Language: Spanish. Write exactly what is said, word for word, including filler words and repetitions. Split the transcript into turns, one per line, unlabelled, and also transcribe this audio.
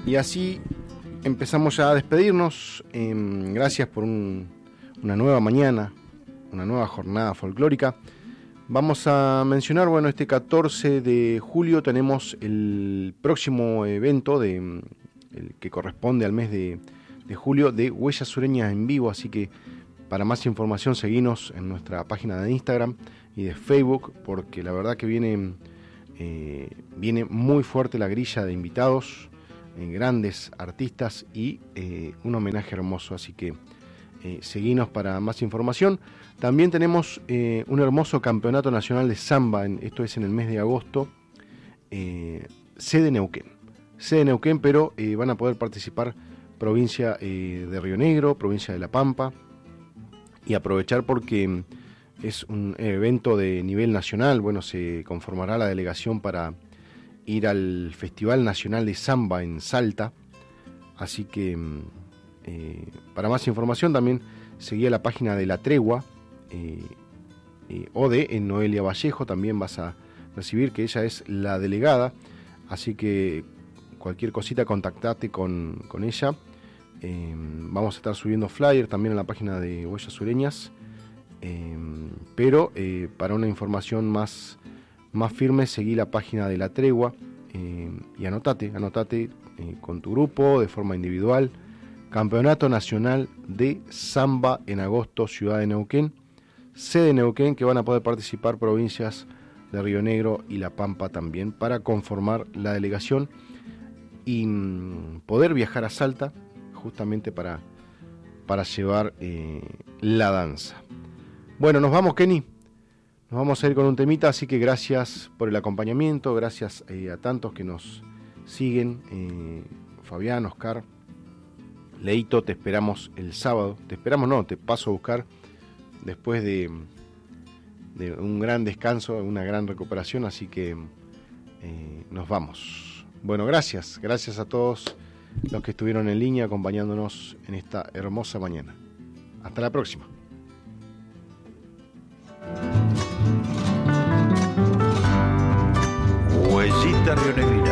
Y así empezamos ya a despedirnos. Eh, gracias por un, una nueva mañana, una nueva jornada folclórica. Vamos a mencionar, bueno, este catorce de julio tenemos el próximo evento de, el que corresponde al mes de, de julio de Huellas Sureñas en vivo, así que para más información seguinos en nuestra página de Instagram y de Facebook, porque la verdad que viene, eh, viene muy fuerte la grilla de invitados, eh, grandes artistas y eh, un homenaje hermoso, así que eh, seguinos para más información. También tenemos eh, un hermoso campeonato nacional de samba, en, esto es en el mes de agosto, eh, sede Neuquén, sede Neuquén, pero eh, van a poder participar provincia eh, de Río Negro, provincia de La Pampa, y aprovechar porque es un evento de nivel nacional. Bueno, se conformará la delegación para ir al Festival Nacional de Samba en Salta, así que eh, para más información también seguí la página de La Tregua, eh, eh, o de en Noelia Vallejo, también vas a recibir que ella es la delegada, así que cualquier cosita contactate con, con ella. Eh, vamos a estar subiendo flyer también en la página de Huellas Sureñas, eh, pero eh, para una información más, más firme seguí la página de La Tregua, eh, y anotate, anotate eh, con tu grupo de forma individual. Campeonato Nacional de Samba en agosto, ciudad de Neuquén, sede Neuquén, que van a poder participar provincias de Río Negro y La Pampa también para conformar la delegación y mm, poder viajar a Salta justamente para, para llevar eh, la danza. Bueno, nos vamos, Kenny. Nos vamos a ir con un temita, así que gracias por el acompañamiento, gracias eh, a tantos que nos siguen, eh, Fabián, Oscar, Leito, te esperamos el sábado, te esperamos no, te paso a buscar después de, de un gran descanso, una gran recuperación, así que eh, nos vamos. Bueno, gracias, gracias a todos los que estuvieron en línea acompañándonos en esta hermosa mañana. Hasta la próxima.
Huellita rionegrina.